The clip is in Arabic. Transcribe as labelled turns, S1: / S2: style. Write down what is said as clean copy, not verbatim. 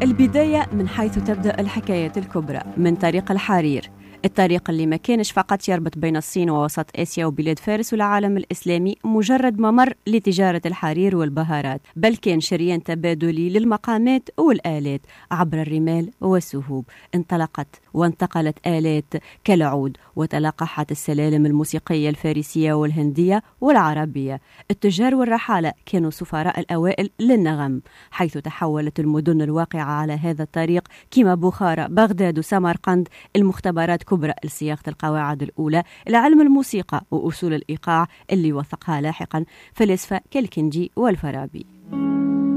S1: البداية من حيث تبدأ الحكايات الكبرى، من طريق الحرير، الطريق اللي ما كانش فقط يربط بين الصين ووسط آسيا وبلاد فارس والعالم الإسلامي مجرد ممر لتجارة الحرير والبهارات، بل كان شريان تبادلي للمقامات والآلات عبر الرمال والسهوب. وانتقلت آلات كالعود، وتلقحت السلالم الموسيقية الفارسية والهندية والعربية. التجار والرحالة كانوا سفراء الأوائل للنغم، حيث تحولت المدن الواقعة على هذا الطريق كما بخارى، بغداد وسمرقند المختبرات كبرى لصياغة القواعد الأولى لعلم الموسيقى وأصول الإيقاع اللي وثقها لاحقا فلاسفة كالكندي والفارابي.